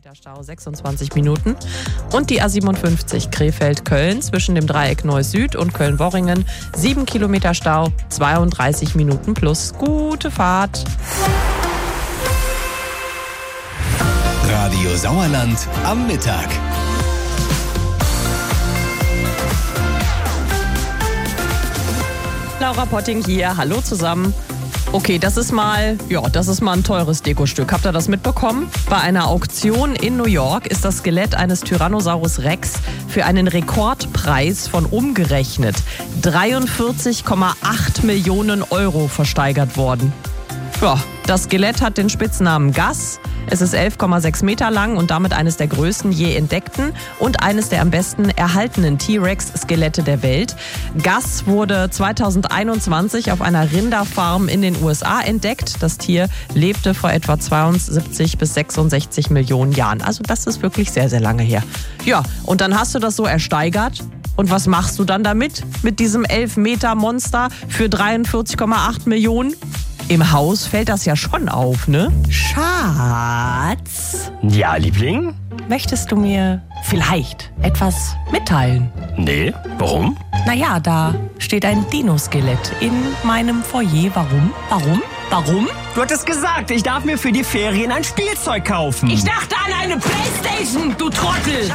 Kilometer Stau, 26 Minuten. Und die A57 Krefeld-Köln zwischen dem Dreieck Neuss-Süd und Köln-Worringen, 7 Kilometer Stau, 32 Minuten plus. Gute Fahrt. Radio Sauerland am Mittag. Laura Potting hier, hallo zusammen. Okay, das ist mal ein teures Dekostück. Habt ihr das mitbekommen? Bei einer Auktion in New York ist das Skelett eines Tyrannosaurus Rex für einen Rekordpreis von umgerechnet 43,8 Millionen Euro versteigert worden. Ja, das Skelett hat den Spitznamen Gus. Es ist 11,6 Meter lang und damit eines der größten je entdeckten und eines der am besten erhaltenen T-Rex-Skelette der Welt. Gus wurde 2021 auf einer Rinderfarm in den USA entdeckt. Das Tier lebte vor etwa 72 bis 66 Millionen Jahren. Also das ist wirklich sehr, sehr lange her. Ja, und dann hast du das so ersteigert. Und was machst du dann damit? Mit diesem 11-Meter-Monster für 43,8 Millionen? Im Haus fällt das ja schon auf, ne? Schatz, Ja, Liebling? möchtest du mir vielleicht etwas mitteilen? Nee, warum? Naja, da steht ein Dino-Skelett in meinem Foyer. Warum? Du hattest gesagt, ich darf mir für die Ferien ein Spielzeug kaufen. Ich dachte an eine Playstation, du Trottel!